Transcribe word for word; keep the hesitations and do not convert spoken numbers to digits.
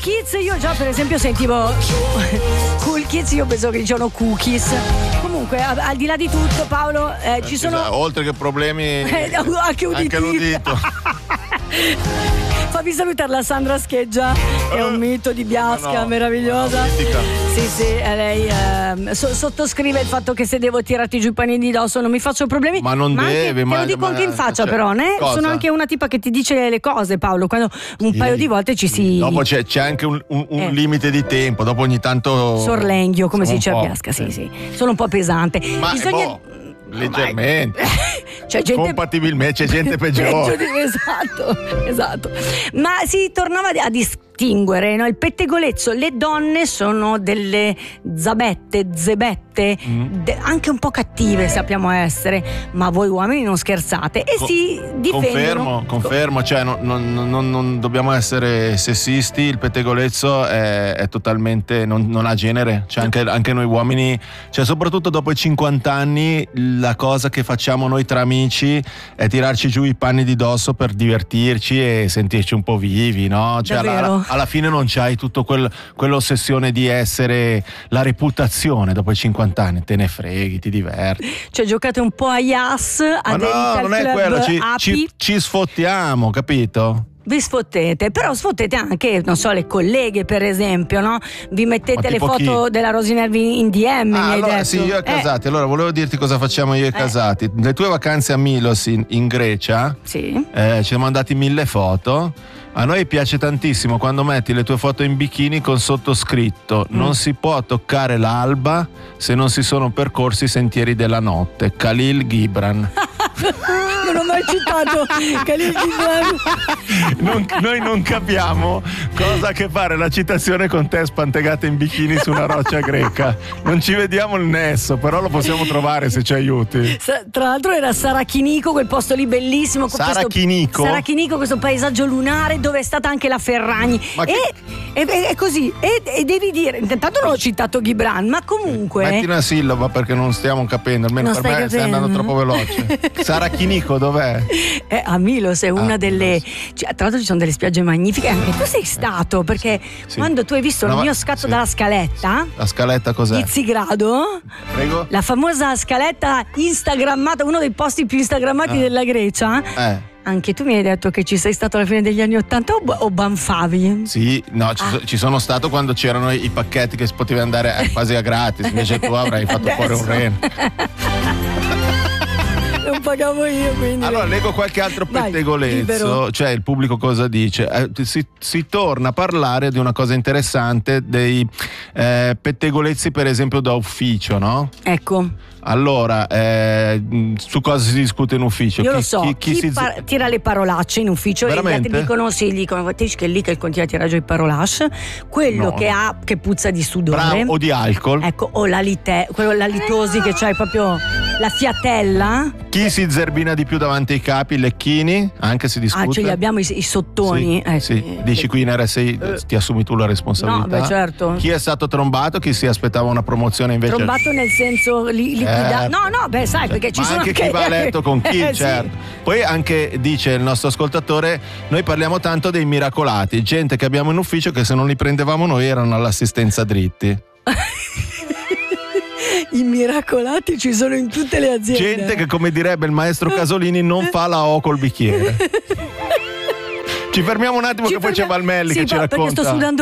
Kids, io già per esempio sentivo Cool Kids, io penso che dicevano cookies. Comunque, al, al di là di tutto, Paolo, eh, ci sono Esatto, oltre che problemi eh, anche uditivi. anche l'udito. Fammi salutare la Sandra Scheggia, che è un mito di Biasca, no, meravigliosa. no, sì, sì, lei eh, so, sottoscrive il fatto che se devo tirarti giù i panini di dosso non mi faccio problemi. Ma non ma deve, anche, ma te lo dico ma, anche in faccia, cioè, però, né? cosa? Sono anche una tipa che ti dice le cose, Paolo, quando un Sì. paio di volte ci si. Dopo c'è, c'è anche un, un, un Eh. limite di tempo, dopo ogni tanto. Sorlenghio, come si dice a un po', Biasca, sì, sì. Sono un po' pesante. Ma Bisogna. boh, leggermente. C'è gente compatibilmente, c'è gente peggiore. Peggio di- esatto, esatto. Ma si tornava a distinguere, no? Il pettegolezzo, le donne sono delle zabette, zebette, Mm. de- anche un po' cattive sappiamo essere, ma voi uomini non scherzate e Co- si difendono. Confermo, confermo, cioè non, non- non- non dobbiamo essere sessisti, il pettegolezzo è, è totalmente, non, non ha genere, cioè anche, anche noi uomini, cioè soprattutto dopo i cinquanta anni la cosa che facciamo noi tra amici è tirarci giù i panni di dosso per divertirci e sentirci un po' vivi, no? Cioè alla, Davvero? alla- alla fine non c'hai tutto quel, quell'ossessione di essere la reputazione dopo i cinquanta anni, te ne freghi, ti diverti. Cioè giocate un po' a Yas, Ma aderite no, al non è club quello, ci, Api. ci, ci sfottiamo, capito? Vi sfottete, però sfottete anche, non so, le colleghe per esempio, no? Vi mettete Ma le tipo foto chi? della Rosinervi in D M, mi Ah, hai allora detto. sì, io e Eh, Casati. Allora volevo dirti cosa facciamo io e Casati. Le tue vacanze a Milos in, in Grecia, sì. eh, ci siamo mandati mille foto. A noi piace tantissimo quando metti le tue foto in bikini con sottoscritto: Mm. non si può toccare l'alba se non si sono percorsi i sentieri della notte. Khalil Gibran. Non ho mai citato Khalil Gibran. Non- noi non capiamo cosa ha a che fare la citazione con te spantegata in bikini su una roccia greca. Non ci vediamo il nesso, però lo possiamo trovare se ci aiuti. Sa- Tra l'altro era Sarachinico, quel posto lì bellissimo. con questo- Sarachinico? Sarachinico, questo paesaggio lunare dove è stata anche la Ferragni. Ma e, e- e- è così. E, e devi dire, intanto non ho citato Gibran, ma comunque. Metti una sillaba perché non stiamo capendo, almeno Non per stai me stai capendo? andando troppo veloce. Sarachinico dov'è? Eh, a Milos è una Ah, delle. Cioè, tra l'altro ci sono delle spiagge magnifiche. Anche tu sei stato, perché Sì. quando tu hai visto No, il ma- mio scatto sì. dalla scaletta La scaletta cos'è? di Zigrado, Prego? la famosa scaletta instagrammata, uno dei posti più instagrammati Ah. della Grecia. Eh. Anche tu mi hai detto che ci sei stato alla fine degli anni Ottanta o, o banfavi? Sì, no, ci, so- ci sono stato quando c'erano i, i pacchetti che si poteva andare a- quasi a gratis, invece tu avrai fatto fuori un rene. Non pagavo io, quindi. Allora leggo qualche altro Vai, pettegolezzo, libero. cioè il pubblico cosa dice? Eh, si, si torna a parlare di una cosa interessante, dei eh, pettegolezzi per esempio da ufficio, no? Ecco, Allora, eh, mh, su cosa si discute in ufficio? io Chi- lo so, chi- chi, chi si- par- tira le parolacce in ufficio e gli Veramente? altri dicono, sì, gli dicono, "Te che lì che continua a tirare giù i parolacce", quello No. che ha, che puzza di sudore. Bravo, o di alcol. Ecco, o la lite, quello, la litosi che c'hai proprio la fiatella. Chi si zerbina di più davanti ai capi, lecchini, anche si discute. Ah, ce li abbiamo i, i sottoni. Sì, eh, sì. sì. Dici qui in R S I Eh. ti assumi tu la responsabilità. No, beh, certo. Chi è stato trombato, chi si aspettava una promozione invece. Trombato nel senso li, liquida- Eh, no, no, beh, sai, perché ci ma sono anche chi va a letto con chi, Eh, sì. certo. Poi anche dice il nostro ascoltatore: noi parliamo tanto dei miracolati, gente che abbiamo in ufficio che se non li prendevamo noi erano all'assistenza dritti. I miracolati ci sono in tutte le aziende. Gente che, come direbbe il maestro Casolini, non fa la O col bicchiere. Ci fermiamo un attimo Ci che poi c'è fermiamo- Valmelli sì, che ci ma perché racconta. sto sudando